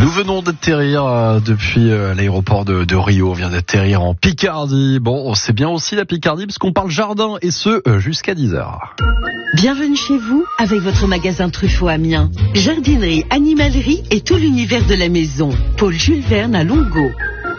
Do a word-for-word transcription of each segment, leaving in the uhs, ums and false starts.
Nous venons d'atterrir euh, depuis euh, l'aéroport de, de Rio. On vient d'atterrir en Picardie. Bon, c'est bien aussi la Picardie parce qu'on parle jardin et ce euh, jusqu'à dix heures. Bienvenue chez vous avec votre magasin Truffaut Amiens. Jardinerie, animalerie et tout l'univers de la maison. Paul Jules Verne à Longo.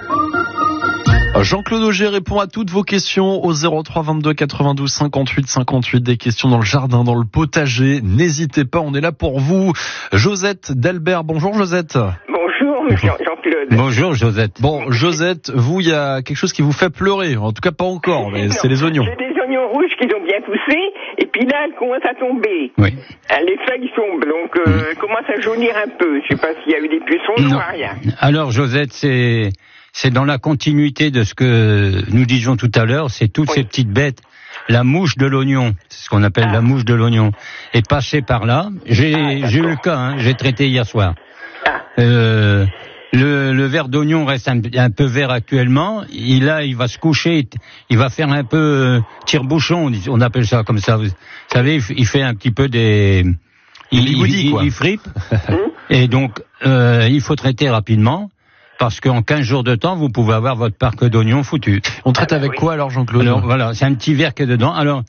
Jean-Claude Auger répond à toutes vos questions au zéro trois vingt-deux quatre-vingt-douze cinquante-huit cinquante-huit. Des questions dans le jardin, dans le potager. N'hésitez pas, on est là pour vous. Josette d'Albert. Bonjour Josette. Bonjour monsieur Jean-Claude. Bonjour Josette. Bon, Josette, vous, il y a quelque chose qui vous fait pleurer. En tout cas, pas encore, mais c'est les oignons. J'ai des oignons rouges qui ont bien poussé, et puis là, elles commencent à tomber. Oui. Les feuilles tombent, donc euh, Mm. elles commencent à jaunir un peu. Je sais pas s'il y a eu des pucerons, je Non. vois rien. Alors Josette, c'est c'est dans la continuité de ce que nous disions tout à l'heure, c'est toutes Oui. ces petites bêtes. La mouche de l'oignon, c'est ce qu'on appelle Ah. la mouche de l'oignon, est passée par là. J'ai Ah, j'ai eu d'accord. le cas, hein, j'ai traité hier soir. Ah. Euh, le, le verre d'oignon reste un, un peu vert actuellement. Il là, il va se coucher, il va faire un peu euh, tire-bouchon, on dit- on appelle ça comme ça. Vous savez, il f- il fait un petit peu des, il, bigoudis, il, quoi. il fripe. Et donc, euh, il faut traiter rapidement. Parce qu'en quinze jours de temps, vous pouvez avoir votre parc d'oignons foutu. On traite Ah, bah avec oui. quoi alors Jean-Claude? Alors voilà, c'est un petit verre qui est dedans. Alors,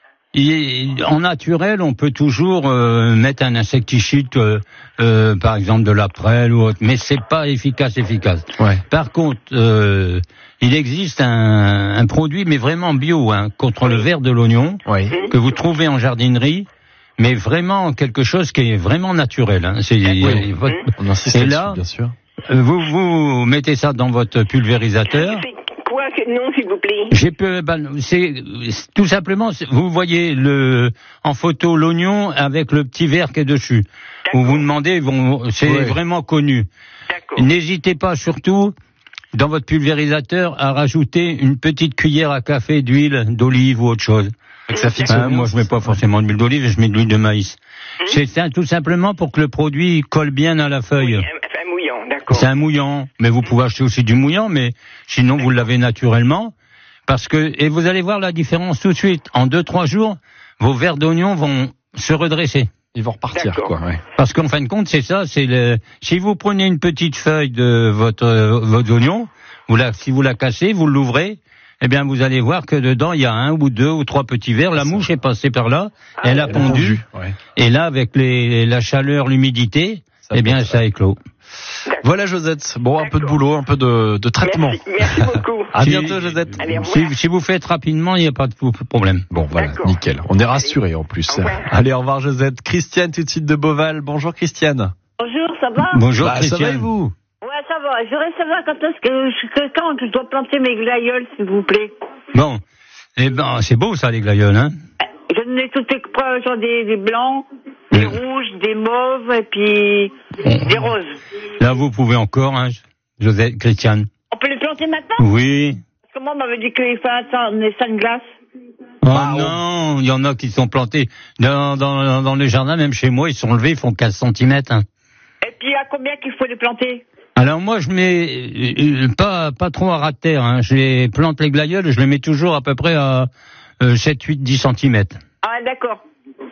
il- en naturel, on peut toujours euh, mettre un insecticide, euh, euh, par exemple de la prêle ou autre, mais c'est pas efficace, efficace. Ouais. Par contre, euh, il existe un, un produit, mais vraiment bio, hein, contre le ver de l'oignon, Oui. que vous trouvez en jardinerie, mais vraiment quelque chose qui est vraiment naturel. Hein. C'est, Oui. votre- On insiste Et là-dessus, là, bien sûr. euh, vous, vous mettez ça dans votre pulvérisateur. C'est quoi ce nom, s'il vous plaît? J'ai peu, ben, c'est c'est tout simplement, c'est- vous voyez le en photo l'oignon avec le petit verre qui est dessus. Vous vous demandez, ils vont- c'est Ouais. vraiment connu. D'accord. N'hésitez pas surtout dans votre pulvérisateur à rajouter une petite cuillère à café d'huile d'olive ou autre chose. Et que ça fixe Hein, bien, moi je mets pas forcément d'huile d'olive, je mets de l'huile de maïs. C'est ça, tout simplement pour que le produit colle bien à la feuille. Oui, un, un mouillant, d'accord. C'est un mouillant, mais vous pouvez acheter aussi du mouillant, mais sinon vous l'avez naturellement. Parce que, et vous allez voir la différence tout de suite. En deux, trois jours, vos verres d'oignon vont se redresser. Ils vont repartir, D'accord. quoi. Ouais. Parce qu'en fin de compte, c'est ça, c'est le, si vous prenez une petite feuille de votre, euh, votre oignon, vous la, si vous la cassez, vous l'ouvrez, eh bien, vous allez voir que dedans, il y a un ou deux ou trois petits verres. La mouche est passée par là, elle a ouais, pondu. Ouais. Et là, avec les, la chaleur, l'humidité, Ça eh bien, peut- ça éclot. Voilà Josette. Bon, un peu de D'accord. boulot, un peu de, de traitement. Merci, merci beaucoup. À Si- bientôt Josette. Allez, au revoir. Si, si vous faites rapidement, il n'y a pas de problème. Bon, voilà, D'accord. nickel. On est rassurés en plus. Au revoir. Allez, au revoir Josette. Christiane, tout de suite de Beauval. Bonjour Christiane. Bonjour, ça va? Bonjour Bah, ça va et Christiane. vous? Ouais, ça va. Je voudrais savoir quand est-ce que, je- que quand je dois planter mes glaïeuls, s'il vous plaît. Bon, eh ben c'est beau ça les glaïeuls, hein. J'en ai toutes les couleurs, genre des, des blancs, des Oui. rouges, des mauves et puis des roses. Là vous pouvez encore, hein, Josette, Christiane. On peut les planter maintenant? Oui. Parce que moi, on m'avait dit qu'il fallait attendre les sunglasses. Oh Bah, non, il y en a qui sont plantés dans, dans, dans les jardins, même chez moi, ils sont levés, ils font quinze centimètres. Hein. Et puis, à combien qu'il faut les planter? Alors moi, je mets euh, pas pas trop à ras de terre. Hein. Je les plante les glaïeuls, je les mets toujours à peu près à euh, sept, huit, dix centimètres. Ah, d'accord.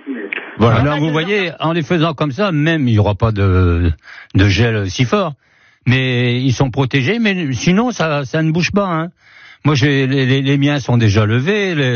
Voilà. Alors vous voyez, en les faisant comme ça, même il n'y aura pas de, de gel si fort, mais ils sont protégés. Mais sinon, ça, ça ne bouge pas. Hein. Moi, j'ai, les, les, les miens sont déjà levés. Les,